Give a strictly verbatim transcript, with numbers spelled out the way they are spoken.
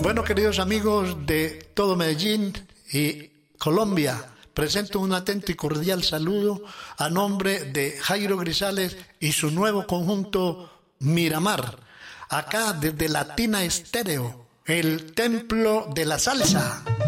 Bueno, queridos amigos de todo Medellín y Colombia, presento un atento y cordial saludo a nombre de Jairo Grisales y su nuevo conjunto Miramar, acá desde Latina Estéreo, el templo de la salsa.